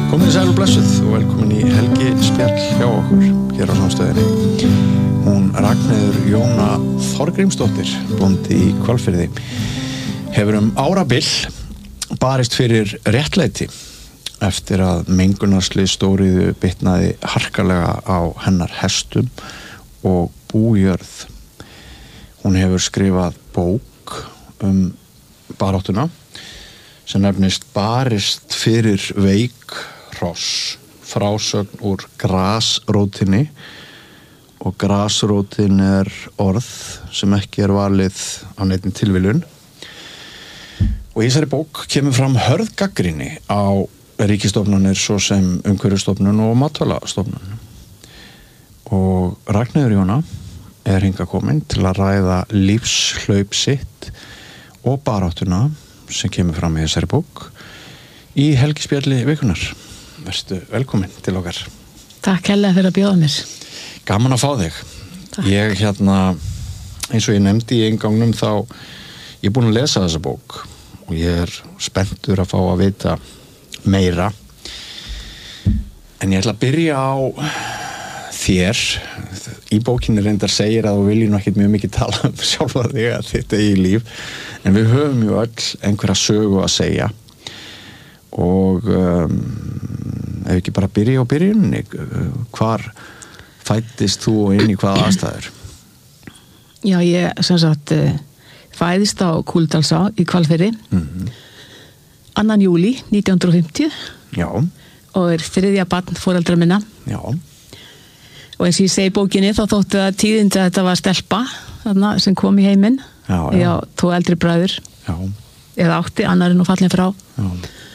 Komið sæl og blessuð og velkomin í Helgi spjall hjá okkur hér á Samstöðinni. Hún Ragnheiður Jóna Þorgrímsdóttir, bóndi í Hvalfirði, hefur árabil barist fyrir réttlæti eftir að mengunarslys stóriðu bitnaði harkalega á hennar hestum og bújörð. Hún hefur skrifað bók baráttuna sem nefnist Barist fyrir veik hross, frásögn úr grasrótinni, og grasrótin orð sem ekki valið á neinni tilviljun. Og í þessari bók kemur fram hörð gagnrýni á ríkisstofnanir svo sem Umhverfisstofnun og Matvælastofnun. Og Ragnheiður Jóna hingað komin til að ræða lífshlaup sitt og baráttuna sem kemur fram í þessari bók í helgispjalli vikunar. Vertu velkomin til okkar. Takk hérlega fyrir að bjóða mér. Gaman að fá þig. Takk. Ég eins og ég nefndi í eingangnum þá, ég búin að lesa þessa bók og ég spenntur að fá að vita meira. En ég ætla að byrja á þér. Í bókinni reyndar segir að þú viljið nú ekkert mjög mikið tala sjálfa þig að þitt eigið líf, en við höfum ju öll einhverja sögu að segja. Og ef ekki bara byrja á byrjunni, hvar fæddist þú og inn í hvaða aðstæður? Já, ég sem sagt fæðist á Kúldalsá í Hvalfirði 2. júlí 1950. Já. Og þriðja barn foreldra minna. Já. Og eins og ég segi í bókinni þá þóttu það tíðindi að þetta var stelpa þarna, sem kom í heiminn. Já. Já, 2 eldri bræður. Já. Eða 8, annar nú fallin frá. Já.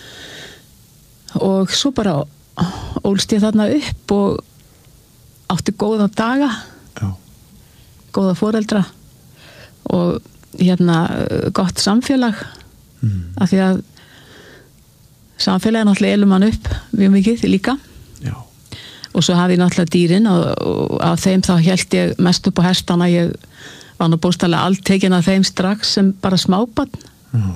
Og svo bara ólst ég þarna upp og átti góða daga. Já. Góða foreldra og gott samfélag. Af því að samfélagið náttúrulega elur mann upp mjög mikið líka. Já. Og svo hafði ég náttúrulega dýrin og af þeim þá hélt ég mest upp á hestana. Ég var nú bóstalega alltekin af þeim strax sem bara smábarn. Já.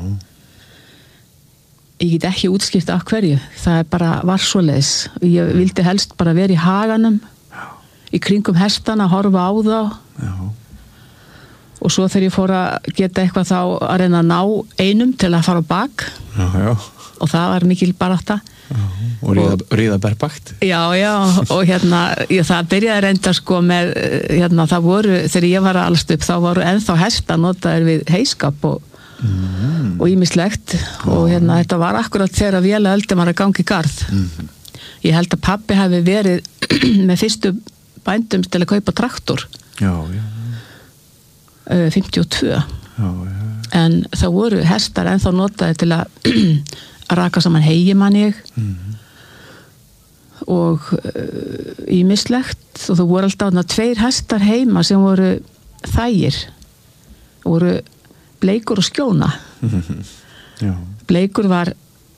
Ég get ekki útskýrt af hverju. Það bara var svoleiðis. Ég vildi helst bara vera í haganum, í kringum hestana, horfa á þá. Já. Og svo þegar ég fór að geta eitthvað þá að reyna að ná einum til að fara á bak. Já, já. Og það var mikil barátta. Já. Og ríða berbakt. Já, já. Og það byrjaði reynda sko með, það voru, þegar ég var að alast upp, þá voru ennþá hesta notaðir við heiskap og ýmislegt. Og þetta var akkurat þegar vélaöldin var að ganga í garð. Ég held að pabbi hafi verið með fyrstu bændum til að kaupa traktor. Já, já. 52. Já, já. En það voru hestar ennþá notaði til að raka saman heyi man ég. Og ýmislegt. Og þú voru alltaf 2 hestar heima sem voru þægir. Voru Bleikur og Skjóna. Já. Bleikur var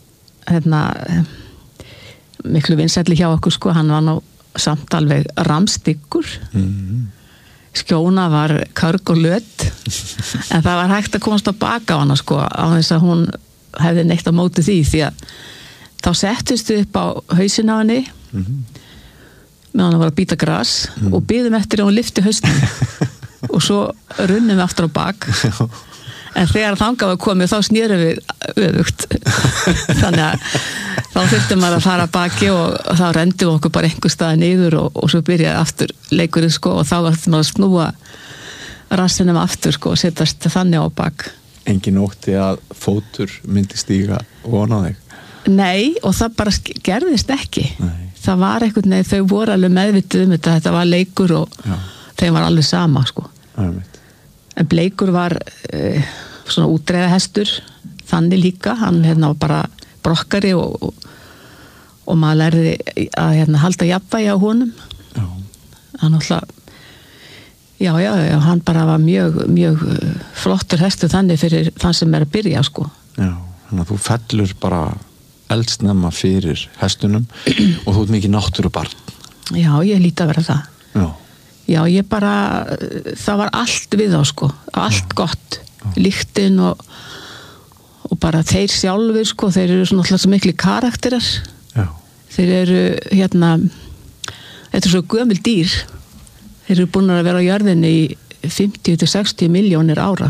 miklu vinsælli hjá okkur sko, hann var nú samt alveg ramstyggur. Skjóna var körg og löt, en það var hægt að komast á baka á hana sko, á þess að hún hefði neitt á móti því að þá settustu upp á hausinn á henni meðan hann var að bíta gras og biðum eftir að hún lyfti hausinn og svo runnum við aftur á bak. En þegar þangað var komið þá snérum við öfugt. Þannig að þá þurftum maður að fara baki og þá rendum við okkur bara einhver staði niður og svo byrjaði aftur leikurinn sko, og þá vartum maður að snúa rassinum aftur sko, og setjast þannig á bak. Engin ótti að fótur myndi stíga von á þig? Nei, og það bara gerðist ekki. Nei. Það var einhvern veginn, þau voru alveg meðvituð þetta var leikur og þeim var alveg sama sko. En Bleikur var svona útreiða hestur, þannig líka, hann var bara brokkari og maður lærði að halda jafnvægi á honum. Já. Hann alltaf, já, hann bara var mjög flottur hestur þannig fyrir þann sem að byrja sko. Já, þannig að þú fellur bara eldsnemma fyrir hestunum og þú ert mikið náttúrubarn. Já, ég líti að vera það. Já. Já, ég bara, það var allt við þá sko, allt gott, lyktin og bara þeir sjálfur sko, þeir eru svona alltaf svo mikli karakterar. Já. þeir eru þetta er svo gömul dýr, þeir eru búin að vera á jörðinni í 50-60 milljónir ára.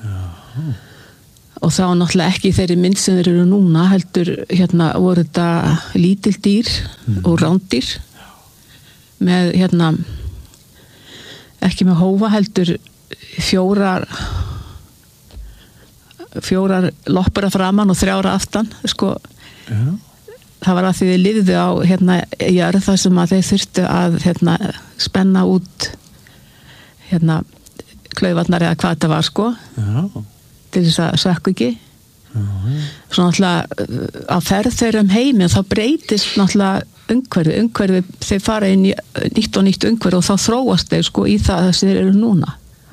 Og þá náttúrulega ekki þeirri mynd sem þeir eru núna, heldur voru þetta lítil dýr og rándýr með ekki með hófa, heldur fjórar loppur að framan og 3 aftan, sko. Það var að því þið lifðu á jörð þar sem að þeir þurftu að spenna út klaufarnar eða hvað þetta var, sko. Til þess að sökku ekki. Svo náttúrulega á ferð þeirra heiminn þá breytist náttúrulega umhverfi þeir fara inn í nýtt og nýtt umhverfi og þá þróast þeir, sko, í það sem þeir eru núna.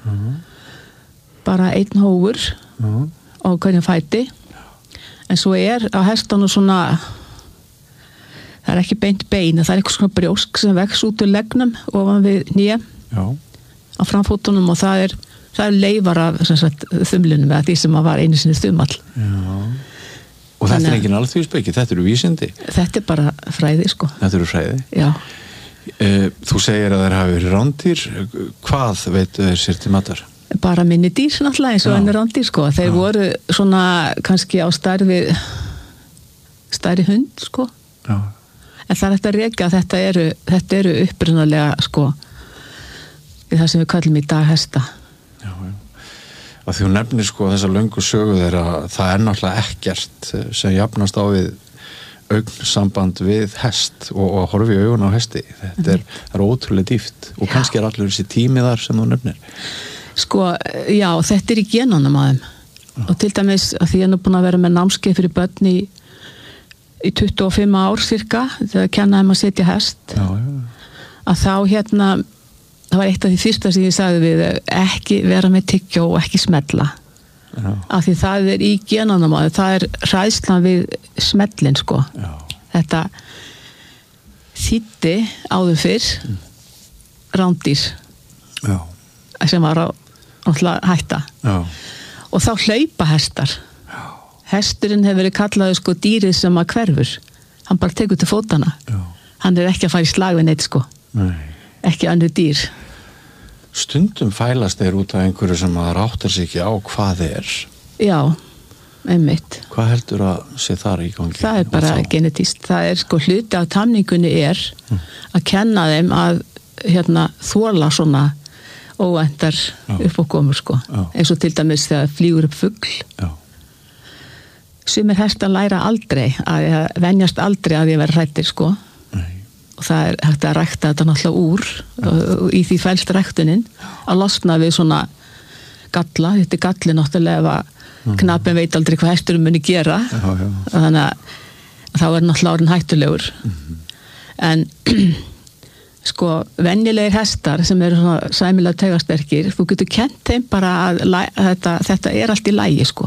Bara einn hófur á hverjum fæti, en svo á hestunum svona, það er ekki beint bein, það er eitthvað svona brjósk sem vex út úr leggnum ofan við nýja á framfótunum, og það er leifar af þumlinum eða því sem var einu sinni þumall. Og þetta er engin alþjóðspeki, þetta eru vísindi? Þetta er bara fræði, sko. Þetta eru fræði? Já. Þú segir að þeir hafi verið rándýr, hvað veitu þeir sér til matar? Bara minni dýr náttúrulega eins og ennur rándýr, sko. Þeir voru svona kannski á stærri hund, sko. Já. En það er þetta að reka að þetta eru upprunalega, sko, í það sem við kallum í dag hesta. Já. Að því hún nefnir, sko, þessa löngu sögu þeirra, það er náttúrulega ekkert sem jafnast á við augnsamband við hest og horfi augun á hesti. Þetta er ótrúlega dýpt og kannski er allur þessi tími þar sem þú nefnir. Sko, já, þetta er í genunum á þeim. Og til dæmis að því ég er nú búin að vera með námskeið fyrir börn í 25 ár cirka, þegar kenna þeim að setja hest. Að þá það var eitt af því fyrsta sem ég sagði við, ekki vera með tyggjó og ekki smella. Af því það er í genunum á þeim, það er hræðslan við smellin, sko. Þetta þýddi áður fyrr rándýr sem var náttúrulega hætta. Og þá hlaupa hestar. Hesturinn hefur verið kallaður, sko, dýrið sem að hverfur. Hann bara tekur til fótana. Hann er ekki að fara í slag við neitt, sko. Ekki önnur dýr. Stundum fælast þeir út af einhverju sem að ráttar sig ekki á hvað er. Já, einmitt. Hvað heldur að sé þar í gangi? Það er bara genetíst. Það er, sko, hluti af tamningunni er að kenna þeim að þola svona óvæntar uppákomur, sko. Eins og til dæmis þegar flýgur upp fugl. Sumir hestar læra aldrei að venjast aldrei að ég verið hræddir, sko. Og það er hægt að rækta þetta náttúrulega úr og í því fælst ræktunin að losna við svona galla. Þetta er galli náttúrulega ef knapinn veit aldrei hvað hesturinn muni gera. Þannig að þá er náttúrulega orðinn hættulegur. En sko, venjulegir hestar sem eru svona sæmilega taugasterkir, þú getur kennt þeim bara að þetta er allt í lagi, sko.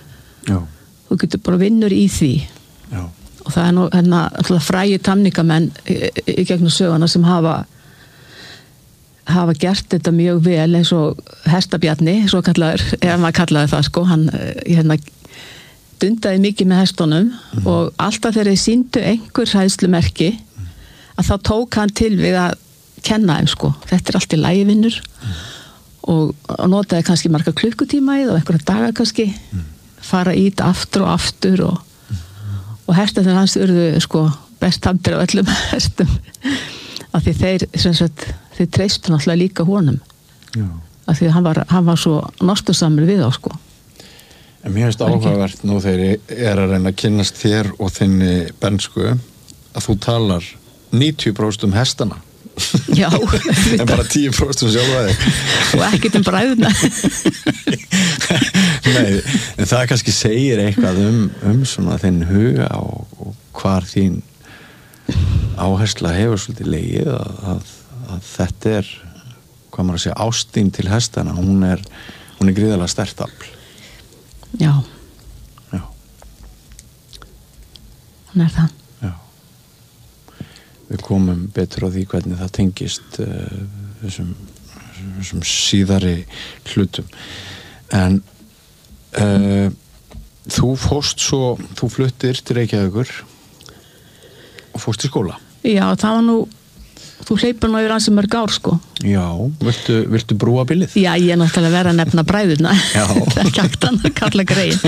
Þú getur bara vinnur í því. Og það er nú frægi tamningamenn í gegnum söguna sem hafa gert þetta mjög vel, eins og Hestabjarni, svo kallaður, ef maður kallaði það, sko. Hann dundaði mikið með hestunum og alltaf þegar þeir sýndu einhver hræðslumerki að þá tók hann til við að kenna þeim, sko. Þetta er allt í lagi, vinnur. Og notaði kannski marga klukkutíma í það og einhverja daga kannski, fara í þetta aftur og aftur og hestarnir hans urðu, sko, best tamdir af öllum hestum. Af því þeir treystu náttúrulega líka honum. Af því hann var svo nostusamur við þá, sko. En mér finnst áhugavert nú þegar ég er að reyna að kynnast þér og þinni bernsku að þú talar 90% hestana. Já. En bara 10% sjálfa þig. Og ekkert bræðuna. Nei, en það kannski segir eitthvað svona þinn huga og hvar þín áhersla hefur svolítið legið að þetta er, hvað maður að segja, ástin til hestana, hún er gríðarlega sterkt afl. Já. Hún er það. Við komum betur á því hvernig það tengist þessum síðari hlutum. En þú fluttir til Reykjavíkur og fórst í skóla. Já, það var nú, þú hleypur nú yfir ansi mörg ár, sko. Já, viltu brúa bilið? Já, ég náttúrulega vera að nefna bræðurna. Já. Það er kjagt hann að kalla grein.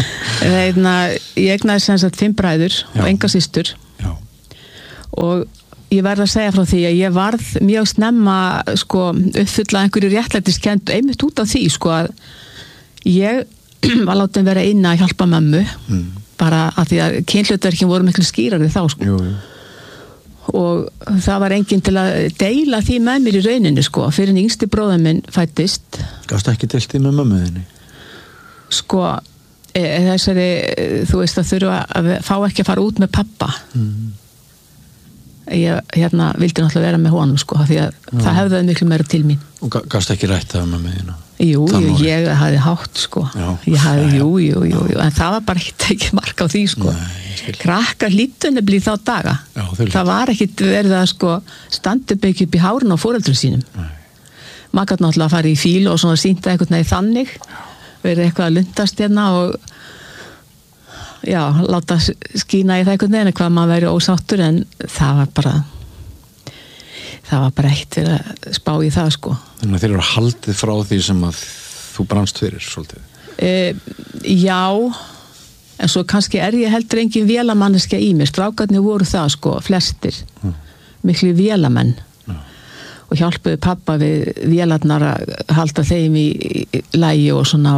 Ég egnaði sem sagt 5 bræður og enga systur. Já. Og ég verð að segja frá því að ég varð mjög snemma, sko, uppfulla einhverju réttlætiskennd einmitt út af því, sko, að ég var látin vera inn að hjálpa mömmu, bara að því að kynhlutverkin voru miklu skýrari þá, sko. Jú. Og það var enginn til að deila því með mér í rauninni, sko, fyrir en yngsti bróðir minn fæddist. Gastu ekki deilt því með mömmuðinni? Sko, þessari, þú veist að þurfa að fá ekki að fara út með pappa. Ég vildi náttúrulega vera með honum, sko, því að það hefðaði miklu meira til mín. Og gastu ekki rætt það með þína? Jú, ég hafði hátt, sko. Ég hafði, jú, en það var bara ekki mark á því, sko. Krakkar hlýttu nefnilega þá daga. Já, það var ekkit verið að, sko, standa upp ekki upp í hárun á foreldrum sínum. Maður gat náttúrulega að fara í fíl og svona sýnda einhvern veginn þannig, verið eitthvað að lundast hérna og já, láta skína í það einhvern veginn hvað maður væri ósáttur, en það var bara eitt fyrir að spá í það, sko. Þannig að þeir eru haldið frá því sem að þú brannst fyrir, svolítið? Já, en svo kannski ég heldur engin vélamanneskja í mér. Strákarnir voru það, sko, flestir. Miklu vélamenn. Og hjálpuðu pappa við vélarnar að halda þeim í lagi og svona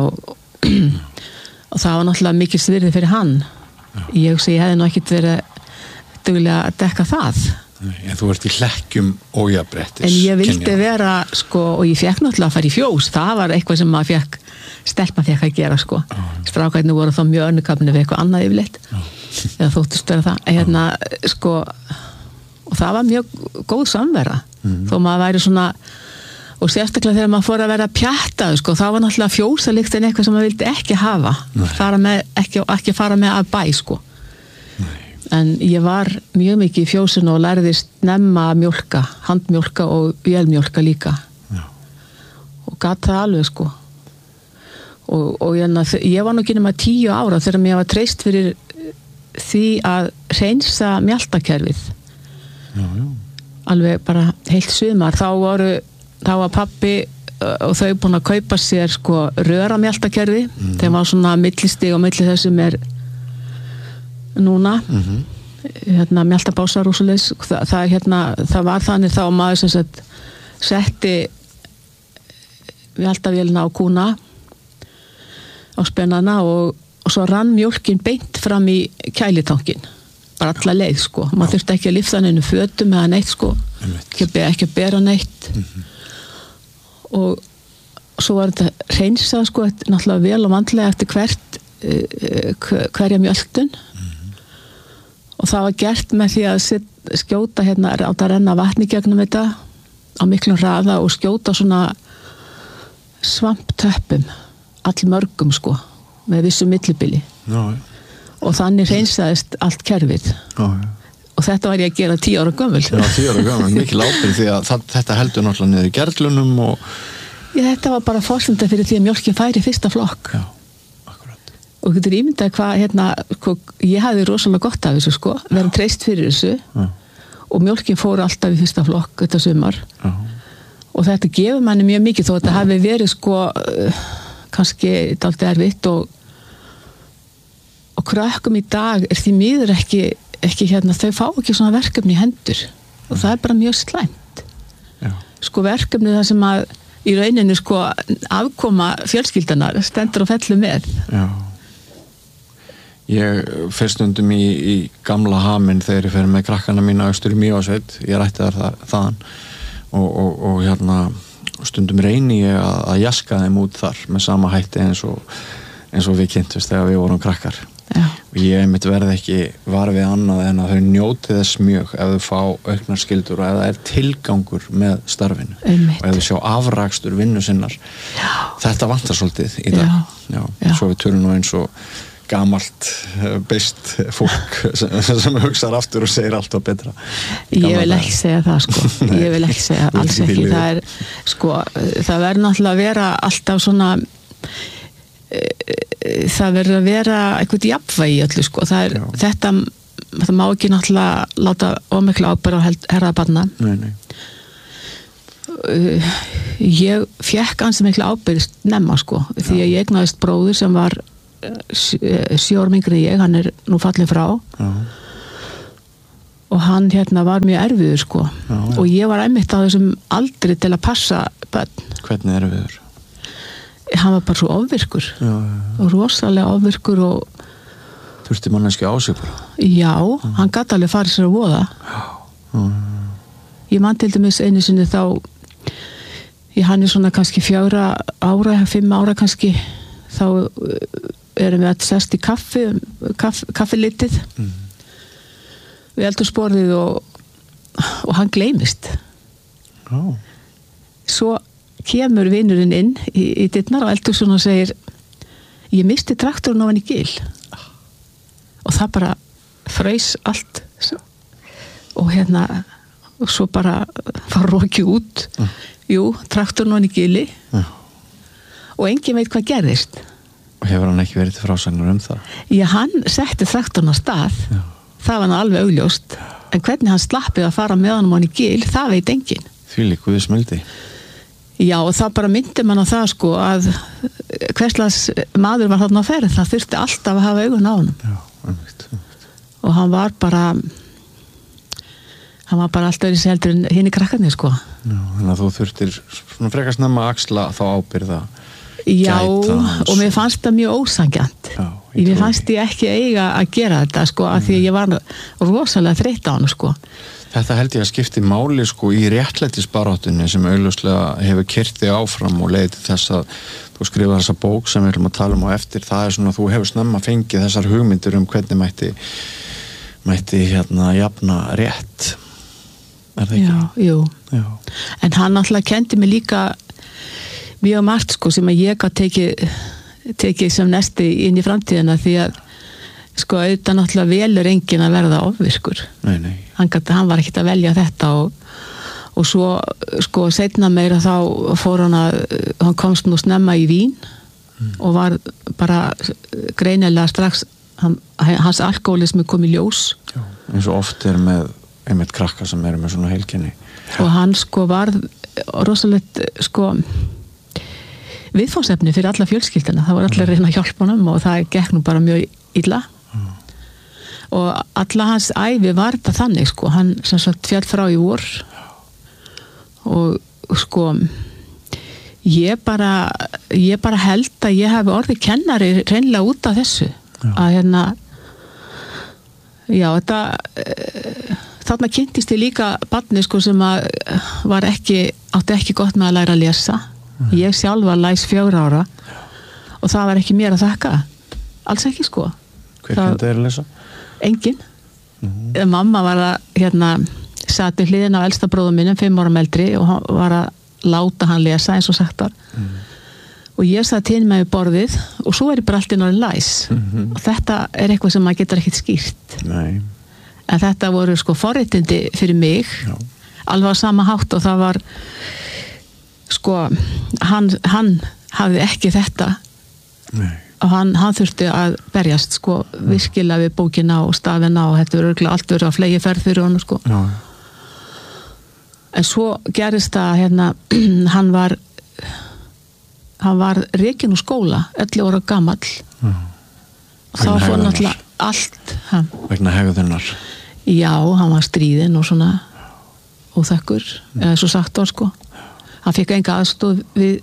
og það var náttúrulega mikil svirði fyrir hann. Ég hefði nú ekkit verið duglega að dekka það. En þú ert í hlekkjum ójafnréttis. En ég vildi vera, sko, og ég fekk náttúrulega að fara í fjós. Það var eitthvað sem stelpa fekk að gera, sko. Strákarnir voru þá mjög önnukafni við eitthvað annað yfirleitt. Eða þóttust vera það. Sko, og það var mjög góð samvera. Þó maður væri svona, og sérstaklega þegar maður fór að vera pjattaður, sko, þá var náttúrulega fjósalyktin eitthvað sem maður vildi ekki hafa. Ekki fara með að bæ, sko. En ég var mjög mikið í fjósinu og lærðist snemma að mjólka, handmjólka og vélmjólka líka. Já. Og gat það alveg, sko. Og ég var nú ekki nema 10 ára þegar mér var treyst fyrir því að hreinsa mjaltakerfið. Já. Alveg bara heilt sumar. Þá var pappi og þau búin að kaupa sér, sko, röramjaltakerfi. Þeim var svona millistig og milli þessum núna. Mjaltabásar og svoleiðis. Það var þannig þá maður sem sagt setti mjaltavélina á kúna á spennana og svo rann mjólkin beint fram í kælitankin. Bara alla leið, sko. Maður þurfti ekki að lyfta neinu fötum eða neitt, sko. Ekki að bera neitt. Og svo var þetta hreinsað, sko, náttúrulega vel og vandlega eftir hverja mjölktun. Og það var gert með því að skjóta átt að renna vatni gegnum þetta á miklum hraða og skjóta svona svamptöppum, allmörgum, sko, með vissu millibili. Já. Og þannig hreinsaðist allt kerfið. Já. Og þetta var ég að gera 10 ára gömul. Já, 10 ára gömul, mikil ábyrgð því að þetta heldur náttúrulega niður í gerlunum og... Já, þetta var bara forsenda fyrir því að mjólkin færi fyrsta flokk. Já, akkurat. Og getur ímyndað hvað, ég hafði rosalega gott af þessu, sko, verið treyst fyrir þessu. Já. Og mjólkin fór alltaf í fyrsta flokk þetta sumar. Já. Og þetta gefur manni mjög mikið þó að þetta hafi verið, sko, kannski dálítið erfitt og krökkum í dag því miður ekki þau fá ekki svona verkefni í hendur og það bara mjög slæmt. Já. Sko verkefni það sem að í rauninni, sko, afkoma fjölskyldanar stendur og fellur með. Já. Ég fer stundum í gamla Haminn þegar ég fer með krakkana mína austur í Mývatnssveit, ég rætti þaðan og stundum reyni ég að jaska þeim út þar með sama hætti eins og við kynntumst þegar við vorum krakkar. Já. Og ég mitt verði ekki var við annað en að þau njóti þess mjög ef þau fá auknar skyldur og ef það tilgangur með starfinu. Einmitt. Og ef þau sjá afrakstur vinnu sinnar. Já. Þetta vantar svolítið í dag. Já. Svo við tölum nú eins og gamalt beist fólk sem hugsar aftur og segir allt og betra. Ég vil ekki segja það, sko. Ég vil ekki segja alls ekki. Það sko, það verður náttúrulega að vera alltaf svona það verður að vera eitthvað jafnvægi í öllu, sko. Þetta það má ekki náttúrulega láta ómikla ábyrgð á herðabarna. Nei. Ég fékk ansi mikla ábyrgð snemma sko, því að ég eignaðist bróður sem var 7 árum yngri en ég, hann nú fallinn frá. Já. Og hann var mjög erfiður sko. Já. Og ég var einmitt á þessum aldri til að passa börn. Hvernig erfiður? Hann var bara svo ofvirkur. Já. Og rosalega ofvirkur og Þurfti manneski á sig bara? Já, hann gat alveg farið sér að voða. Já. Ég man til dæmis einu sinni þá hann svona kannski 4 ára, 5 ára kannski, þá erum við að sest í kaffilitið við eldhúsborðið og hann gleymist. Já. Svo kemur vinurinn inn í dyrnar á eldhúsun og segir, ég misti traktorinn ofan í gil. Og það bara fraus allt og og svo bara var rokið út. Jú, traktorinn ofan í gili. Og enginn veit hvað gerðist. Og hefur hann ekki verið til frásagnar það? Já, hann setti traktorinn á stað. Já. Það var hann alveg augljóst. En hvernig hann slappið að fara með hann ofan í gil, það veit enginn. Því líku við smildi. Já, og það bara myndi mann á það sko að hverslags maður var þarna á ferð, það þurfti alltaf að hafa augun á honum. Já, einmitt. Og hann var bara allt öðru heldur en hinni krakkarnir sko. Já, þannig að þú þurftir svona frekar snemma að axla þá ábyrgða. Já, og mér fannst það mjög ósangjant. Já, mér fannst ég ekki eiga að gera þetta sko, af því að ég var rosalega þreytt á hann sko. Þetta held ég að skipti máli sko í réttlætisbaráttunni sem augljóslega hefur keyrt þig áfram og leiðið til þess að þú skrifa þessa bók sem við ætlum að tala um á eftir. Það svona að þú hefur snemma fengið þessar hugmyndir hvernig mætti jafna rétt. Er það ekki? Já, jú. Já. En hann náttúrulega kendi mig líka mjög margt sko sem að ég gat tekið sem nesti inn í framtíðina, því að sko auðvitað náttúrulega velur enginn að verða ofvirkur. Nei. Hann var ekkert að velja þetta og svo sko seinna meira þá hann komst nú snemma í Vín og var bara greinilega strax hans alkoholismi kom í ljós. Já, eins og oft með einmitt krakka sem með svona heilkenni. Og hann sko var rosalegt sko viðfangsefni fyrir alla fjölskyldina. Það var allir að reyna að hjálpa honum og það gekk nú bara mjög illa. Og alla hans ævi var þetta þannig sko, hann sem sagt féll frá í vor og sko ég bara held að ég hafi orðið kennari hreinlega út af þessu. Að já, þarna kynntist ég líka barni sko sem átti ekki gott með að læra að lesa. Ég sjálf var læs 4 ára og það var ekki mér að þakka, alls ekki sko. Hver kendi þér að lesa? Enginn. Mamma var að sat við hliðina á elsta bróður minn 5 ára eldri og hann var að láta hann lesa eins og sagt var. Og ég satt hinn með borðið og svo ég bara allt inn orðin læs. Og þetta eitthvað sem maður getur ekkert skýrt. Nei. En þetta voru sko forréttindi fyrir mig. Já. Alveg á sama hátt og það var sko hann hafði ekki þetta. Nei. Og hann þurfti að berjast sko virkilega við bókina og stafina og þetta verður allt verið á flegi ferð fyrir honum sko. Já. En svo gerist það hann var rekinn úr skóla 11 ára gamall. Og þá fór náttúrulega allt vegna hegðunar. Já, hann var stríðinn og svona óþekkur, eða svo sagt var sko. Hann fikk enga aðstoð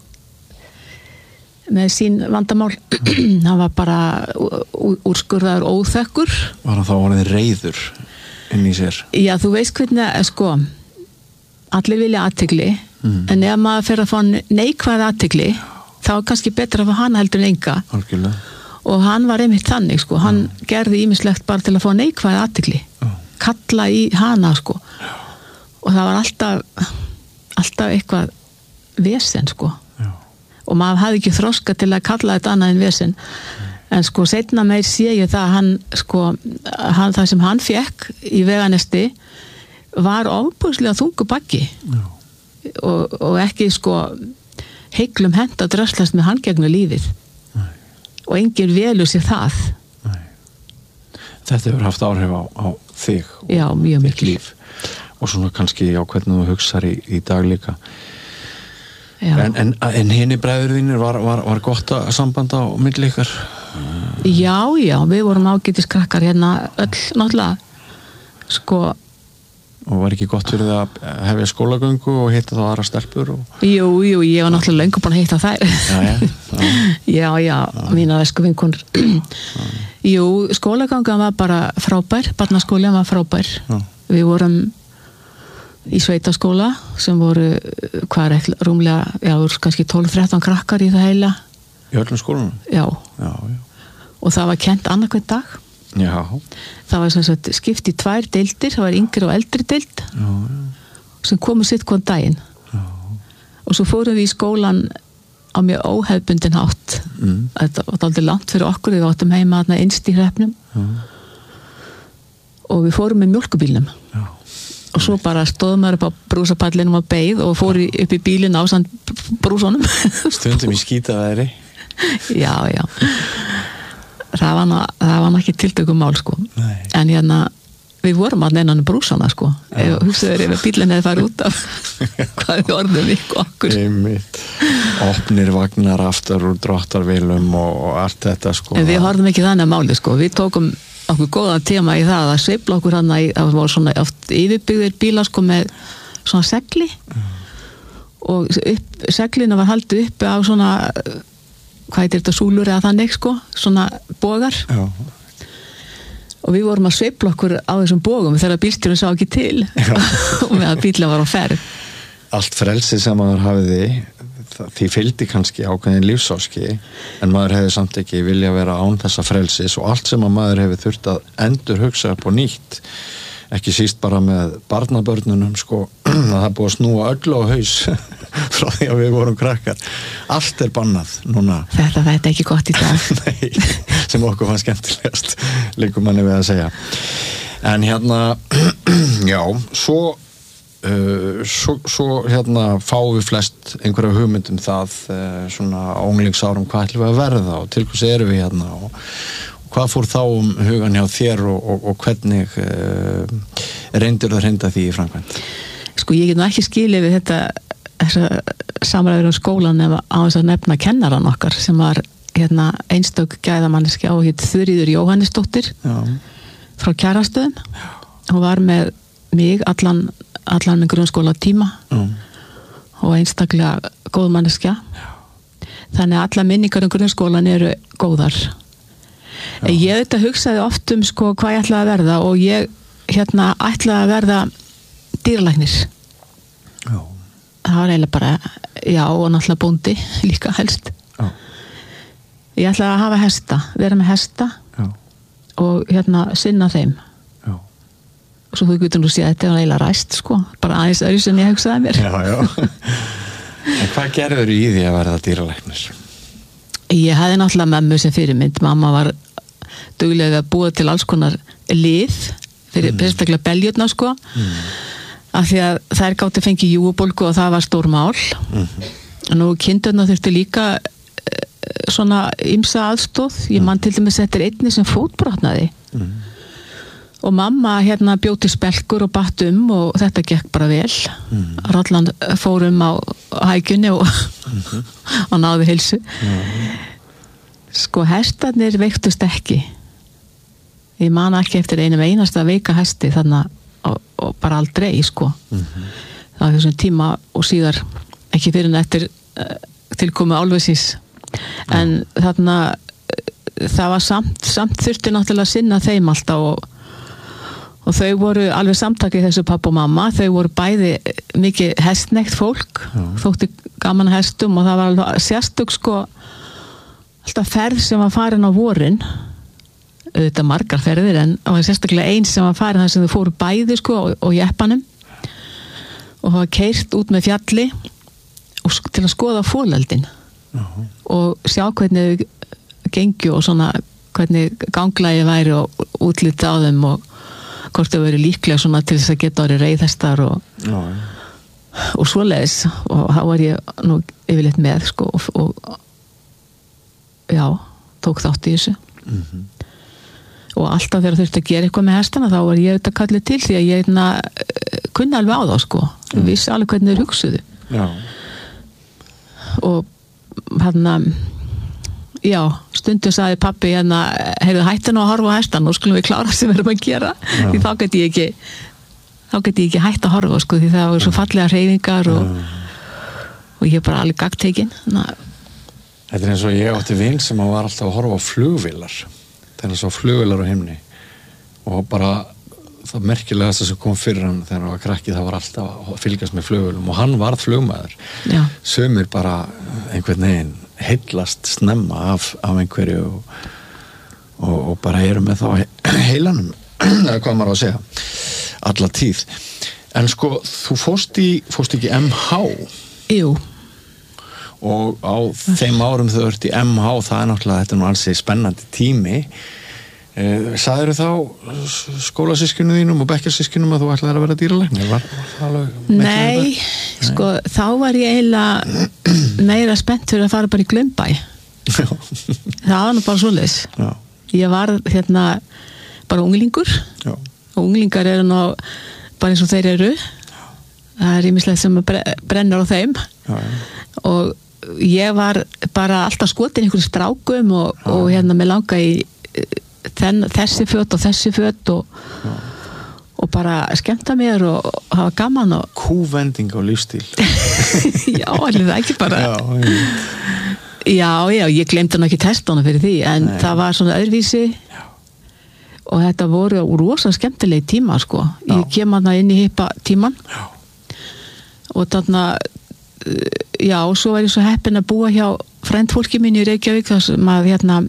með sín vandamál. Hann var bara úrskurðaður óþekkur. Var hann þá orðið reiður inn í sér? Já, þú veist hvernig sko allir vilja athygli, en ef maður fer að fá neikvæð athygli þá er kannski betra að fá hana heldur en enga. Algjörlega. Og hann var einmitt þannig sko, hann gerði ýmislegt bara til að fá neikvæð athygli, kalla í hana sko. Og það var alltaf eitthvað vesen sko. Og maður hafði ekki þroska til að kalla þetta annað en vesen. En sko seinna meir sé ég það það sem hann fekk í veganesti var ofbúðslega þungu baggi og ekki sko heiklum hent að dröslast með hann gegnum lífið. Nei. Og enginn velur sér það. Nei. Þetta hefur haft áhrif á þig og Já, mjög þitt mikil. líf og svona kannski á hvernig þú hugsar í dag líka. Já. En hinni bræður þínir var gott að sambanda á milli ykkar? Já, við vorum ágætis krakkar hérna öll náttúrulega sko. Og var ekki gott fyrir það að hefja skólagöngu og hitta þá aðra stelpur? Jú, ég var náttúrulega löngu búin að hitta þær. Já, mína vesku vinkonur. Jú, skólagangan var bara frábær, barnaskólinn var frábær. Já. Við vorum í sveitaskóla sem voru rúmlega, kannski 12-13 krakkar í það heila. Í öllum skólanum? Já. Og það var kennt annað hvern dag. Já. Það var sem sagt skipt í 2 deildir, það var yngri og eldri deild sem komu sitt hvern daginn. Og svo fórum við í skólan á mjög óhefbundin hátt. Þetta var aldrei langt fyrir okkur, við áttum heima þarna innst í hreppnum og við fórum með mjólkubílnum. Og svo bara stóðum maður upp á brúsapallinum og beið og fór upp í bílinn ásamt brúsunum. Stundum í skítaveðri. Já. Það var ekki tiltökum mál sko. Nei. En hérna við vorum að neinan brúsana sko. Hugsaður ef bílinn hefði farið út af hvað við orðum ykkur okkur. Einmitt. Opnir vagnar aftar úr dráttarvélum og allt þetta sko. En við horfum ekki þannig að máli sko. Við tókum okkur góðan tema í það að sveifla okkur hann það voru svona oft yfirbyggðir bílar sko með svona segli og seglina var haldið uppi á svona hvað heitir þetta, súlur eða þannig sko, svona bogar. Já. Og við vorum að sveifla okkur á þessum bogum þegar bílstjórinn sá ekki til og meðan bílinn var á ferð. Allt frelsið sem maður hafiði, því fylgdi kannski ákveðin lífsáski, en maður hefði samt ekki vilja vera án þessa frelsis og allt sem að maður hefði þurft að endur hugsa upp og nýtt, ekki síst bara með barnabörnunum sko, það er búið að snúa öllu á haus frá því að við vorum krakkar. Allt er bannað núna. Þetta er ekki gott í dag. Nei, sem okkur fann skemmtilegast líkum manni við að segja. En hérna já, svo hérna fáum við flest einhverja hugmyndum það svona á unglingsárum hvað ætlum við að verða og til hvers erum við hérna og hvað fór þá hugan hjá þér og hvernig reyndir það reynda því í framkvæmd? Sko ég get nú ekki skilið við þessa samræður skólan nema á þess að nefna kennaran okkar sem var hérna einstök gæðamanniski á hitt Þuríður Jóhannesdóttir frá Kjarastöðum. Hún var með mig allan með grunnskóla tíma og einstaklega góð manneskja. Þannig að alla minningar grunnskólan eru góðar. Ég auðvitað hugsaði oft sko hvað ég ætlaði að verða og ég hérna ætlaði að verða dýralæknir. Það var eiginlega bara, og náttúrulega bóndi líka helst. Ég ætlaði að hafa hesta, vera með hesta og hérna sinna þeim. Og svo þú getur nú séð að þetta var eiginlega ræst sko, bara aðeins öðru sem ég hugsaði mér. En hvað gerður í því að verða dýralæknir? Ég hefði náttúrulega mömmu sem fyrirmynd. Mamma var duglega að búa til alls konar lyf fyrir sérstaklega beljurna sko af því að þær gátu fengið júgubólgu og það var stór mál. Nú kindurna þurftu líka svona ýmsa aðstóð. Ég man til dæmis þetta einni sem fótbrotnaði og mamma hérna bjó til spelkur og batt og þetta gekk bara vel. Rollan fór á hækjunni og náði heilsu. Sko hestarnir veiktust ekki. Ég man ekki eftir einasta veika hesti þannig og bara aldrei sko. Það var þessum tíma og síðar ekki fyrir en eftir tilkomu álfisins. En þarna það var samt þurfti náttúrulega að sinna þeim alltaf og þau voru alveg samtakið þessu pappa og mamma. Þau voru bæði mikið hestnegt fólk, þótti gaman hestum og það var alveg sérstök sko alltaf ferð sem var farin á vorin, auðvitað margar ferðir en það var sérstaklega eins sem var farin þar sem þau fóru bæði sko og jeppanum og það var keyrt út með fjalli og til að skoða foreldin og sjá hvernig þau gengju og svona hvernig ganglægi væri og útliti á þeim og hvort þau verið líklega svona til þess að geta orðið reiðhestar og svoleiðis og þá var ég nú yfirleitt með sko og tók þátt í þessu. og alltaf þegar þurfti að gera eitthvað með hestana þá var ég auðvitað kallið til því að ég kunni alveg á þá sko vissi alveg hvernig þeir hugsuðu og já, stundum sagði pabbi heyrðu hættu nú að horfa á hestan og skulum við klára sem við erum að gera því þá get ég ekki hætt að horfa sko því það var svo fallega hreyfingar og ég bara alveg gagntekin Þetta eins og ég átti vin sem var alltaf að horfa á flugvélar þegar svo flugvélar á himni og bara það merkilegasta sem kom fyrir hann þegar hann var krakki það var alltaf að fylgjast með flugvélum og hann varð flugmaður sumir bara einhvern veginn heillast snemma af einhverju og bara eru með þá heilanum eða hvað maður á að segja alla tíð en sko þú fórst ekki MH Jú og á þeim árum þau ert í MH það náttúrulega þetta alls spennandi tími sagðirðu þá skólasystkinu þínum og bekkjarsystkinu að þú ætlaðir að vera dýralæknir Nei, sko þá var ég eiginlega meira spennt fyrir að fara bara í Glaumbæ það var nú bara svoleiðis ég var bara unglingur og unglingar eru nú bara eins og þeir eru það er ýmislegt sem brennur á þeim og ég var bara alltaf skotin einhverjum strákum og mig langa í þessi föt og þessi föt og bara skemmta mér og hafa gaman og kúvending á lífstíl já, alveg það ekki bara já, ég glemdi nú ekki testunum fyrir því en það var svona öðruvísi og þetta voru rosa skemmtilegi tíma sko ég kem inn í hippa tíman og þarna já, og svo var ég svo heppin að búa hjá frændfólki mín í Reykjavík þar sem að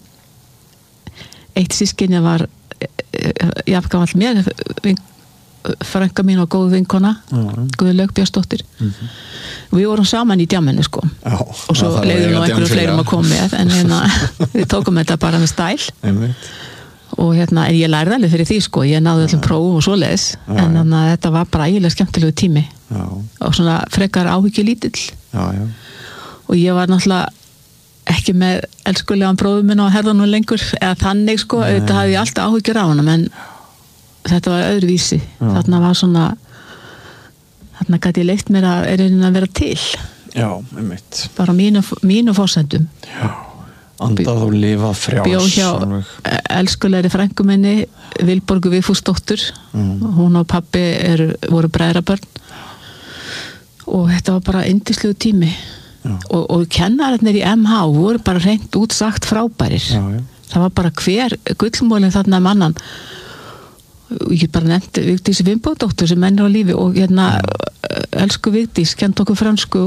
eitt systkini var jafngamall mér frænka mín og góð vinkona Guðlaug Björnsdóttir við vorum saman í djamminu sko og svo leiðum nú einhverjum fleirum að koma með en við tókum þetta bara með stæl og en ég lærði alveg fyrir því sko ég náði öllum prófum og svoleiðis en þetta var bara ægilega skemmtilegu tími og svona frekar áhyggjulítill og ég var náttúrulega ekki með elskulegan bróður minn á herðunum lengur eða þannig sko, þetta hafði ég alltaf áhyggjur á honum en þetta var öðruvísi þarna var svona þarna gæti ég leitt mér að vera til einmitt bara mínu forsendum andað og lifað frjáls bjó hjá elskulegri frænku minni Vilborgu Vigfúsdóttur hún og pabbi voru bræðrabörn og þetta var bara yndislegu tími og kennararnir í MH voru bara hreint útsagt frábærir það var bara hver gullmólin þarna mannan ég bara nefndi Vigdísi Finnbogadóttur sem enn er á lífi og elsku Vigdís kennt okkur fransku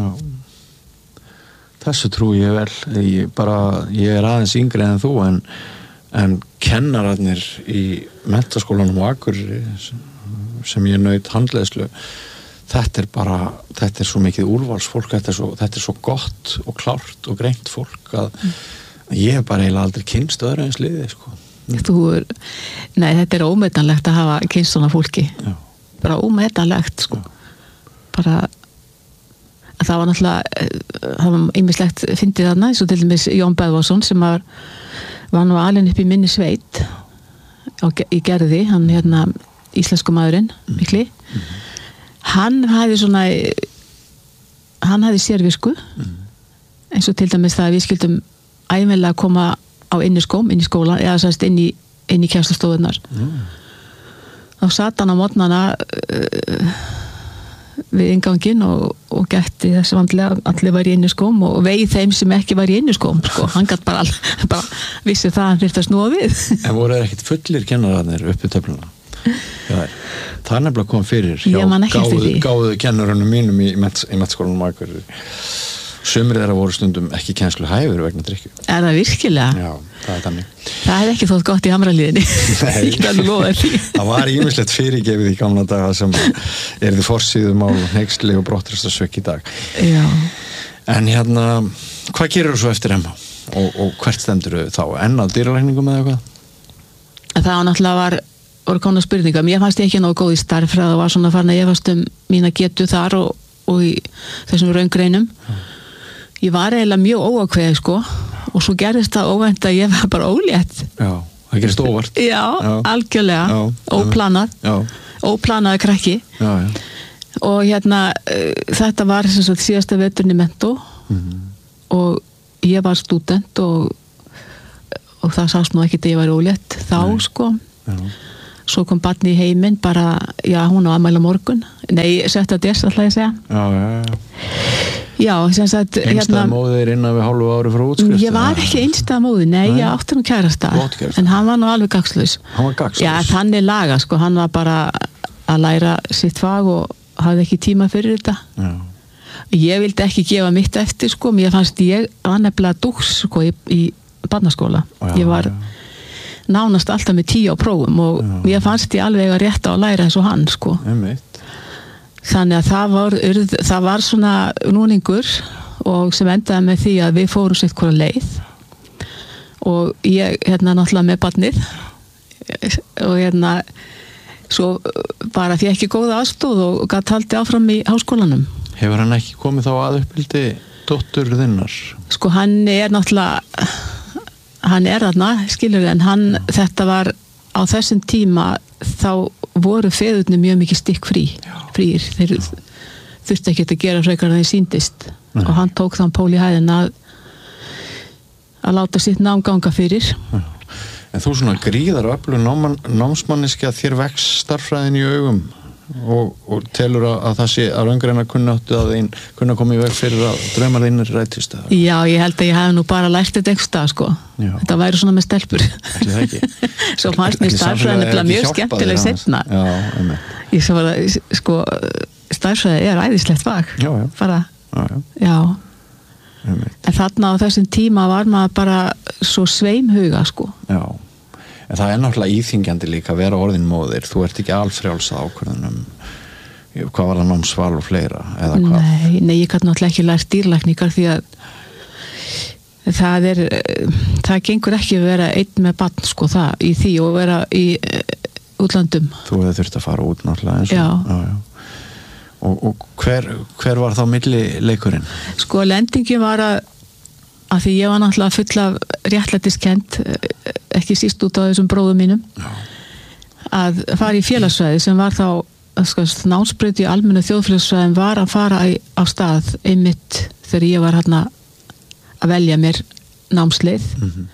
þessu trú ég vel ég er aðeins yngri en þú en kennararnir í menntaskólanum á Akureyri sem ég naut handleiðslu þetta er svo mikið úrvalsfólk þetta er svo gott og klárt og greint fólk að ég hef bara eiginlega aldrei kynnst öðru eins liði sko. Nei, þetta er ómetanlegt að hafa kynnst svona fólki bara ómetanlegt sko bara það var náttúrulega það var ýmislegt fyndið þarna eins og til dæmis Jón Böðvarsson sem var nú alinn upp í minni sveit í Gerði hann íslensku maðurinn mikli hann hafði sérvisku eins og til dæmis það að við skildum ævinlega koma á inn í skólan eða sérst inn í kennslustofunar þá sat hann á morgnana við innganginn og gætti þess vandlega allir var í inniskóm og veið þeim sem ekki var í inniskóm sko. Hann gætt bara vissi það að hann þyrfti að snúa við En voru þeir ekkit fullir kennararnir uppi töfluna? Það er nefnilega kom fyrir gáðu kennarunum mínum í menntaskólanum Akureyri Sumir þeirra voru stundum ekki kennslu hæfur vegna drykkju. Er það virkilega? Já, það er þannig. Það hefði ekki þótt gott í hamraliðinni. Það var ýmislegt fyrirgefið í gamla daga sem er þið forsíðum á hneyksli og brottræstasök í dag. Já. En hvað gerir þú svo eftir MH? Og hvert stendur þau þá? Enn á dýralækningum eða hvað? Það var náttúrulega voru konar spurningar. Mér fannst ekki nógu góð í starffræði og var svona farin að efast mína getu þar og í þessum raungreinum. Ég var eiginlega mjög óákveðið og svo gerðist það óvænt að ég var bara ólétt. Já, það gerist óvart. Já, algjörlega, óplanaði krakki. Já. Og þetta var sem sagt síðasta veturinn í Mentó og ég var stúdent og það sást nú ekkert að ég var ólétt þá, sko. Já. Svo kom barni í heiminn bara, hún á afmæli á morgun. Nei, 7. des, ætla ég að segja. Já, sem sagt... Einstæða móðir innan við hálfu ári frá útskrift? Ég var ekki einstæða móðir, nei, ég átti nú kærasta. En hann var nú alveg gagnslaus. Hann var gagnslaus? Já, þannig laga, sko. Hann var bara að læra sitt fag og hafði ekki tíma fyrir þetta. Já. Ég vildi ekki gefa mitt eftir, sko. Mér fannst ég var nefnilega dúks, sko, í barnaskóla. Ég var nánast alltaf með 10 á prófum og mér fannst ég alveg að rétta að læra eins og hann, sko. Þannig að það var svona núningur og sem endaði með því að við fórum sitt hvora leið og ég náttúrulega með barnið og svo bara því ekki góða aðstóð og gat haldið áfram í háskólanum. Hefur hann ekki komið þá að uppbyldi dóttur þinnar? Sko hann er þarna, skilur, en þetta var á þessum tíma þá voru feðurnir mjög mikið stikkfríir. Þeir þurfti ekki að gera frekar en þeir sýndist. Og hann tók þann pól í hæðin að láta sitt nám ganga fyrir. En þú svona gríðar og öflug námsmanniski að þér vex starffræðin í augum og telur að það sé að raungreina kunnáttu að þeim kunna koma í veg fyrir að draumar þínir rætist? Já, ég held að ég hef nú bara lært þetta einhvers stað, sko. Já. Þetta væri svona með stelpur. Ætli það ekki? Svo fannst mér starffræðin mjög skemmtileg seinna. Já, einmitt. Ég svo var sko, starffræði er æðislegt fag. Já. Bara, já. Einmitt. En þarna á þessum tíma var maður bara svo sveimhuga, sko. Já. En það er náttúrulega íþyngjandi líka að vera orðin móðir. Þú ert ekki alfrjáls ákvörðunum. Hvað var það námsval og fleira? Eða hvað? Nei, ég kann náttúrulega ekki lært dýrlækningar því að það gengur ekki að vera einn með barn, sko, það í því og vera í útlandum. Þú hefði þurft að fara út náttúrulega eins og. Já. Og hver var þá millileikurinn? Sko, lendingin var að því ég var náttúrulega full af réttlætiskennd, ekki síst út á þessum bróðum mínum, að fara í félagsfræði sem var þá, námsbraut í almennu þjóðfélagsfræðin var að fara á stað einmitt þegar ég var að velja mér námsleið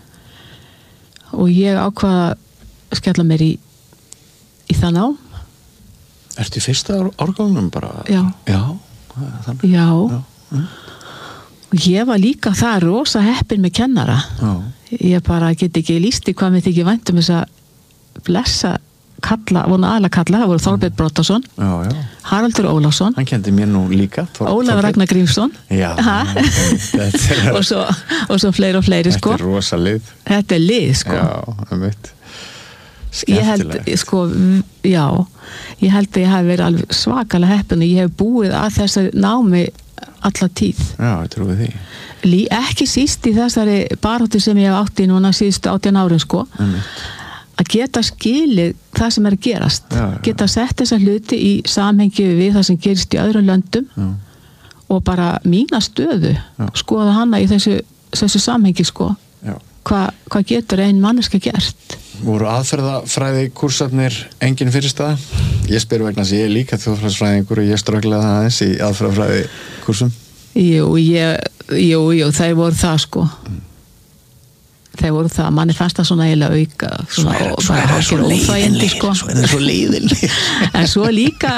og ég ákvað að skella mér í það nám. Ertu í fyrsta árganginum bara? Já. Já. Og ég var líka það rosa heppin með kennara. Já. Ég bara get ekki lýsti hvað mér þykir vænt þess að blessa kalla, aðla kalla, það voru Þorbjörn Brottason, Haraldur Ólafsson. Hann kendi mér nú líka. Ólafur Ragnar Grímsson. Já. og svo fleiri og fleiri, sko. Þetta er rosa lið. Þetta er lið, sko. Já, einmitt. Skemmtilegt. Ég held, sko, ég held að ég hef verið alveg svakalega heppin og ég hef búið að þessari námi alla tíð. Já, ég trúi því. Ekki síst í þessari baráttu sem ég hef átt í núna síðustu 18 árin, sko. Að geta skilið það sem er að gerast. Geta sett þessa hluti í samhengi við það sem gerist í öðrum löndum og bara mína stöðu. Skoða hana í þessu samhengi, sko. Hvað getur ein manneska gert? Voru aðferðafræði kúrsarnir engin fyrirstaða? Ég spyr vegna þess að ég er líka þjóðfræðisfræðingur og ég strögglaði það aðeins í aðferðafræði kúrsum. Jú, þeir voru það, sko. Þeir voru það, manni fannst það svona eiginlega auka svo er það svo leiðin en svo líka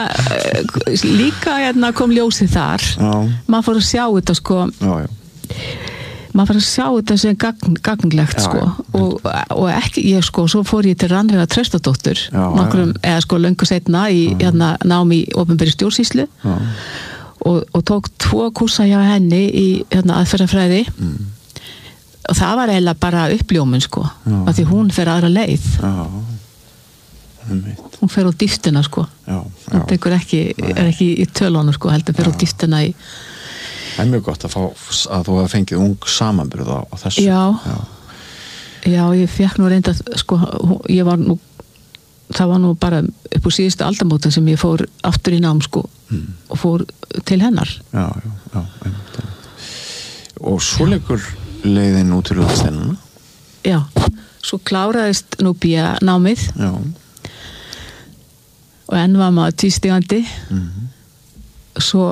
kom ljósið þar. Maður fór að sjá þetta, sko. Maður fór að sjá þetta sem gagnlegt, sko. Og ekki, svo fór ég til Rannveigar Traustadóttur nokkrum, eða sko löngu seinna í nám í opinberri stjórnsýslu og tók 2 kúrsa hjá henni í aðferðafræði og það var eiginlega bara uppljómun, sko, af því hún fer aðra leið. Hún fer á dýftina, sko. Hún tekur er ekki í tölunum, sko, heldur fer á dýftina í. Það er mjög gott að þú hafa fengið ung samanburð á þessu. Já, ég fekk nú reynda, sko, það var nú bara upp úr síðustu aldamóta sem ég fór aftur í nám, sko, og fór til hennar. Já. Og svo leikur leiðin út fyrir landsteinana? Já, svo kláraðist Núbía námið Já. og enn var maður tvístigandi svo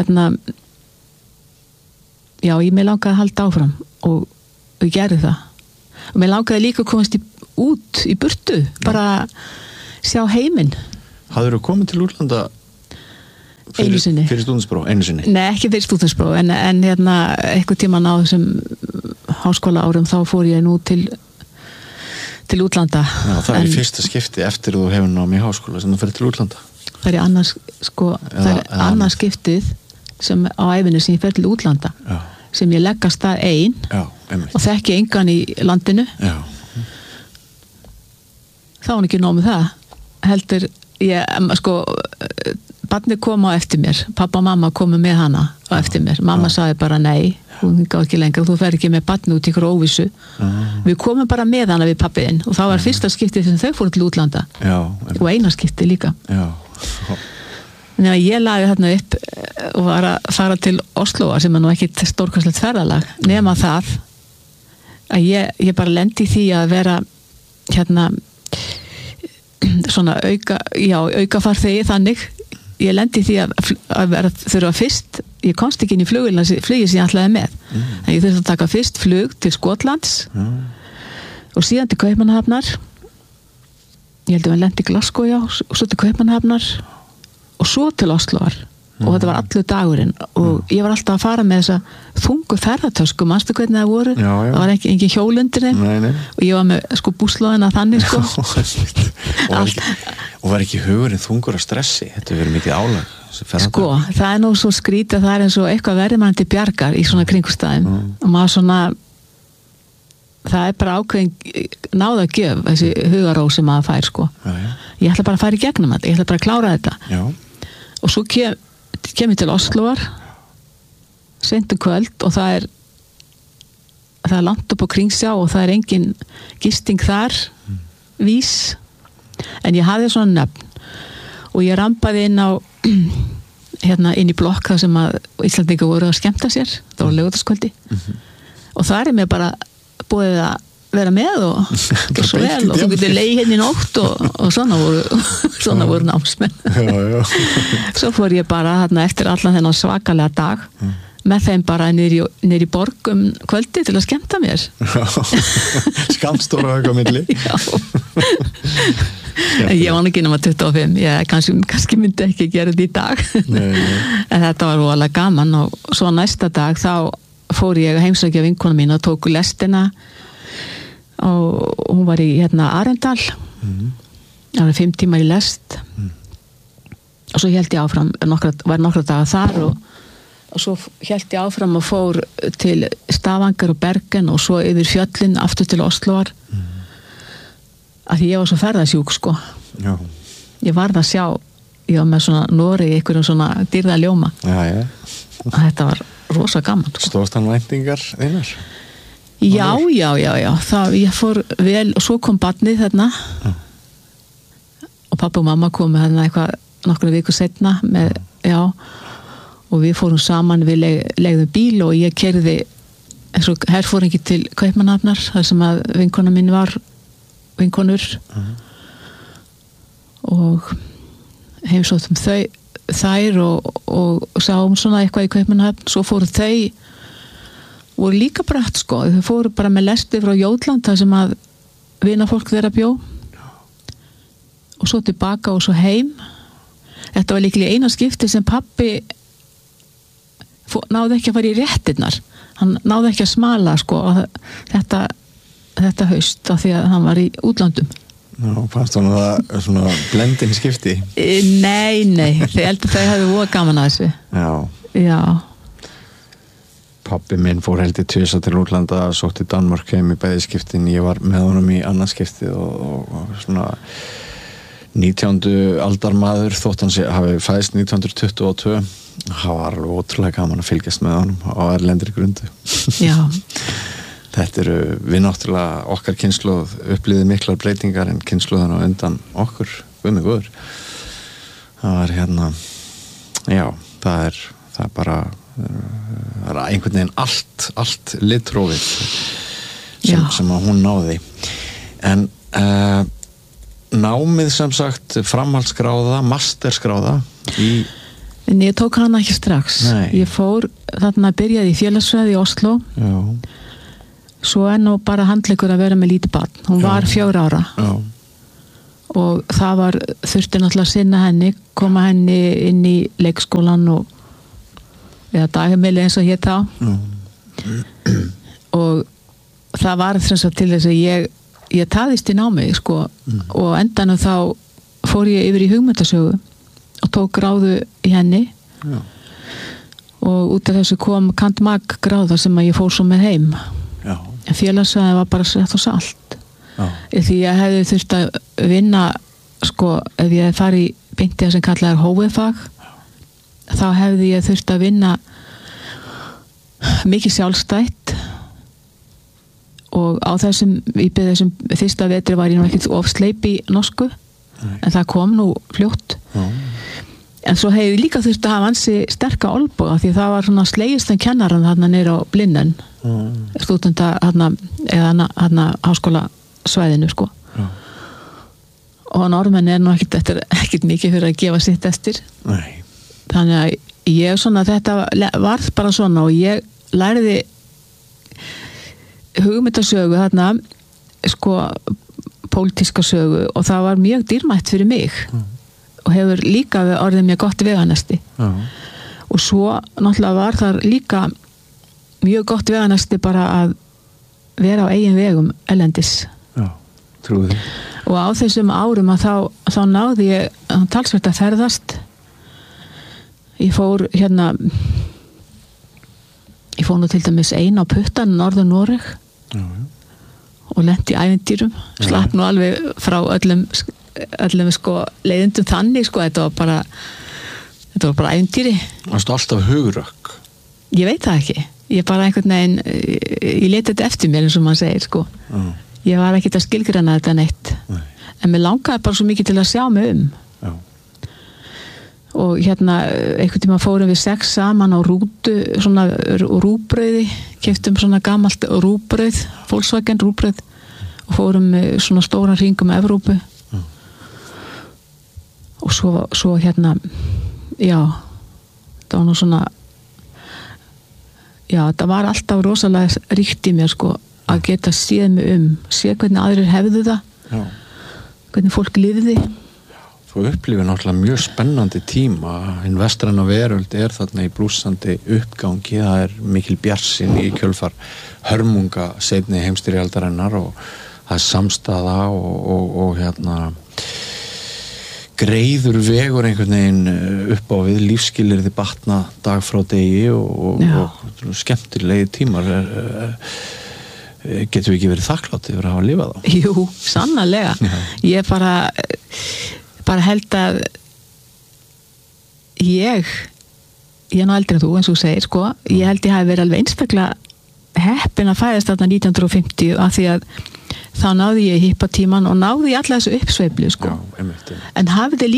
já, ég mig langaði að halda áfram og ég gerði það og mig langaði líka að komast út í burtu, bara sjá heiminn. Hafðirðu komið til útlanda einu sinni fyrir stúdentspróf, einu sinni? Nei, ekki fyrir stúdentspróf, en eitthvað tíma á þessum háskóla árum þá fór ég nú til útlanda. Já, það er í fyrsta skipti eftir þú hefur nám í háskóla sem þú fyrir til útlanda. Það er annars, annars skiptið sem á ævinni sem ég fer til útlanda. Já. Sem ég leggast það ein og þekki engan í landinu. Já. Þá var ekki nóg með það. Heldur ég, barnið kom á eftir mér, pappa og mamma komu með hana á eftir mér, mamma sagði bara nei, hún gáði ekki lengra, þú fer ekki með barnið út í ykkur óvissu. Við komum bara með hana við pappiðinn og það var fyrsta skiptið sem þau fóru til útlanda. Já, og eina skiptið líka. Já. Þannig að ég lagði þarna upp og var að fara til Osloa sem er nú ekki stórkostlegt ferðalag, nema það að ég bara lendi í því að vera svona auka farþegi þannig. Ég lendi í því að vera þurfa fyrst, ég komst ekki inn í flugið sem ég ætlaði með. En ég þurfti að taka fyrst flug til Skotlands og síðan til Kaupmannahafnar. Ég held að við lendi í Glasgow, já, og svo til Kaupmannahafnar og svo til Osloar. Og þetta var allur dagurinn og ég var alltaf að fara með þessa þungu ferðartösku, manstu hvernig það voru? Já. Það var engin hjólundir Nei. og ég var með búslóðina þannig og var ekki hugurinn þungur af stressi, þetta verið mikið álag það er nú svo skrítið, það er eins og eitthvað verið mann til bjargar í svona kringustæðum og maður svona það er bara ákveðin náða gjöf, þessi hugaró sem maður fær Já. Ég ætla bara að fara í gegnum þetta, ég ætla bara að klára þetta Já. Og svo kem ég til Osloar seint kvöld og það er langt upp á Kringsjá og það er engin gisting þar vís, en ég hafði svona nöfn og ég rampaði inn á inn í blokk þar sem að Íslandingar voru að skemmta sér, það var laugardagskvöldi og það er mér bara búið að vera með og svo vel og þú getur leið hérna í nótt og svona voru námsmenn. Já. Svo fór ég bara eftir allan þennan svakalega dag með þeim bara niður í borg kvöldi til að skemmta mér. Skamstóra eitthvað milli. Já. Ég var ekki nema 25, ég kannski myndi ekki gera þetta í dag. Nei. En þetta var alveg gaman og svo næsta dag þá fór ég að heimsækja vinkonu mín og tóku lestina og hún var í Arendal það var 5 tímar í lest og svo hélt ég áfram var nokkra daga þar og svo hélt ég áfram og fór til Stavanger og Bergen og svo yfir fjöllin aftur til Osloar af því ég var svo ferðasjúk Já. Ég varð að sjá ég var með svona Noregi einhverjum svona dýrða ljóma Já. og þetta var rosa gaman Stóðst hann væntingar þínar? Já, það, ég fór vel og svo kom barnið þarna og pappa og mamma komu þarna eitthvað nokkra viku seinna og við fórum saman, við leigðum bíl og ég keyrði eins og herfóringi til Kaupmannahafnar þar sem að vinkona mín var vinkonur og heimsóttum þær og sáum svona eitthvað í Kaupmannahafn, svo fóru þau voru líka brætt þau fóru bara með lesti frá Jótland þar sem að vinafólk þeirra bjó og svo tilbaka og svo heim. Þetta var líklega eina skipti sem pappi náði ekki að fara í réttirnar, hann náði ekki að smala þetta haust af því að hann var í útlandum. Já, fannst hann það svona blendin skipti? Nei, þau hefðu voða gaman að þessu. Já. Pappi minn fór heldur tvisvar til útlanda, sótti Danmörk heim í bæði skiptin, ég var með honum í annað skipti og svona 19. aldarmaður þótt hann hafi fæðst 1922 það var alveg ótrúlega gaman að fylgjast með honum á erlendri grundu. Já. Þetta við náttúrulega okkar kynslóð upplýði miklar breytingar en kynslóðan á undan okkur guður. Það var það er bara það er einhvern veginn allt litrófið sem að hún náði En námið sem sagt framhaldsgráða, masterskráða En ég tók hana ekki strax. Nei. Ég fór, þarna byrjaði í félagsfræði í Oslo. Já. Svo nú bara handleikur að vera með lítið barn. Hún var 4 ára. Já. Og það þurfti náttúrulega að sinna henni, koma henni inn í leikskólan eða dagheimili eins og hét þá. Og það var þess að til þess að ég taðist í námi, sko, og endanum þá fór ég yfir í hugmyndasögu og tók gráðu í henni. Já. Og út af þessu kom kant.mag gráða sem að ég fór svo með heim. Já. En félagsfræði var bara sett og salt. Já. Því ég hefði þurft að vinna, sko, ef ég hefði farið beint í það sem kallað er hófefag, þá hefði ég þurft að vinna mikið sjálfstætt og á þessum fyrsta vetri var ég nú ekkert of sleip í norsku. En það kom nú fljótt. En svo hefði ég líka þurft að hafa ansi sterka olboga því það var svona slegist kennaran þarna niður á Blinnen, stúdenta þarna háskólasvæðinu, sko. Og normenn nú ekkert mikið fyrir að gefa sitt eftir. Nei. Þannig að ég svona, þetta var bara svona og ég læriði hugmyndasögu þarna, sko, pólitíska sögu og það var mjög dýrmætt fyrir mig og hefur líka orðið mjög gott veganesti. Og svo náttúrulega var þar líka mjög gott veganesti bara að vera á eigin vegum erlendis. Já, trúið því. Og á þessum árum að þá náði ég talsvert að ferðast. Ég fór nú til dæmis ein á puttan norður Noreg og lenti í ævintýrum, slapp nú alveg frá öllum sko leiðindum þannig, sko, þetta var bara ævintýri. Varstu alltaf hugrakk? Ég veit það ekki, ég bara einhvern veginn ég leti þetta eftir mér eins og maður segir, sko. Ég var ekkert að skilgreina þetta neitt. En mér langaði bara svo mikið til að sjá mig Já. Og einhvern tíma fórum við 6 saman á rútu, svona rúbrauði, keyptum svona gamalt rúbrauð, Volkswagen rúbrauð og fórum svona stóran hring Evrópu. Og svo já, það var nú svona já, það var alltaf rosalega ríkt í mér, sko, að geta séð mig séð hvernig aðrir hefðu það, hvernig fólk lifði. Þú upplifir náttúrulega mjög spennandi tíma. Hinn vestræna veröld þarna í blússandi uppgangi, það mikil bjartsýni í kjölfar hörmunga seinni heimsstyrjaldarinnar og það samstaða og greiður vegur einhvern veginn upp á við, lífsskilyrði batna dag frá degi og skemmtilegi tímar. Getum við ekki verið þakkláttir fyrir að hafa lifað á? Jú, sannarlega. Ég bara held að ég nú eldri en þú, eins og þú segir, sko, ég held ég hafi verið alveg einstaklega heppin að fæðast þarna 1950 af því að þá náði ég hippatíman og náði ég alla þessu uppsveiflu, sko. Já, einmitt. En hafði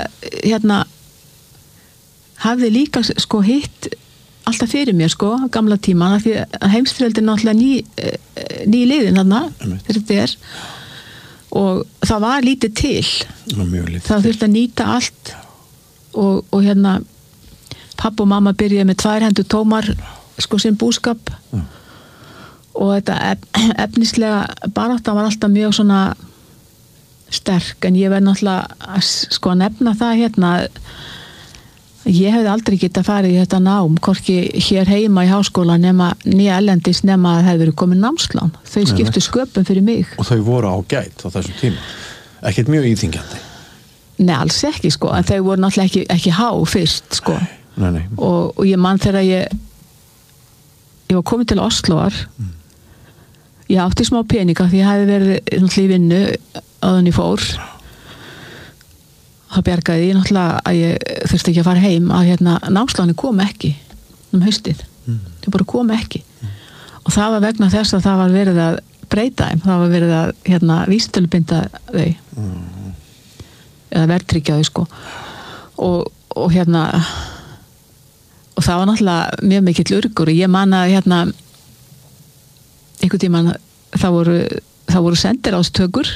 líka sko hitt alltaf fyrir mér, sko, gamla tíman, af því að heimsstyrjöldin náttúrulega ný liðin þarna, þetta og það var lítið til. Mjög lítið. Það þurfti að nýta allt og pappa og mamma byrjaði með 2 hendur tómar, sko, sinn búskap. Og þetta efnislega barátta var alltaf mjög svona sterk, en ég verð náttúrulega sko að nefna það ég hefði aldrei getað farið í þetta nám, hvorki hér heima í háskóla nýja ellendis nema að það hefði verið komin námslán. Þau skiptu sköpum fyrir mig. Og þau voru á gæt á þessum tíma. Ekkert mjög íþingjandi. Nei, alls ekki, sko, en þau voru náttúrulega ekki há fyrst, sko. Nei. Og ég man þegar ég var komin til Osloar, ég átti smá peninga því ég hefði verið náttúrulega í vinnu áðan ég fór. Það bjargaði ég náttúrulega að ég þurfti ekki að fara heim að námsláni kom ekki haustið. Þau bara kom ekki. Og það var vegna þess að það var verið að breyta þeim. Það var verið að vísitölubinda þau. Eða verðtryggja þau, sko. Og það var náttúrulega mjög mikill urgur. Ég man að einhvern tímann það það voru sendiráðstökur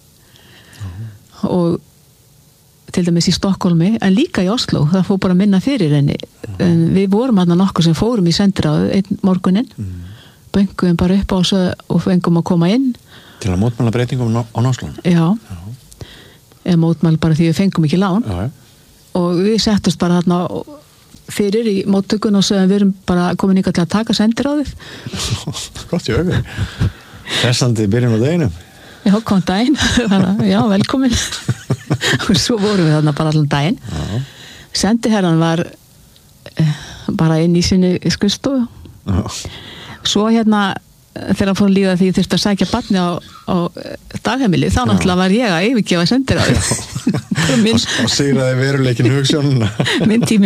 og til dæmis í Stokkólmi en líka í Oslo, það fór bara minna fyrir henni en við vorum aðna nokkur sem fórum í sendiráðu einn morguninn bönguðum bara upp á þessu og fengum að koma inn til að mótmæla breytingum á námslán já. Eða mótmæla bara því við fengum ekki lán já. Og við settust bara þarna fyrir í móttökun og við erum bara komin ykkar til að taka sendiráðið gott í auðvitað þessandi byrjun á deginum já, kom daginn já, velkomin og svo vorum við þarna bara allan daginn sendiherran var bara inn í sinni skrifstofu svo hérna þegar hann fór að líða því þurfti að sækja barni á dagheimili þá náttúrulega var ég að yfirgefa sendiráðið og sigraði veruleikin hugsjónuna minn tími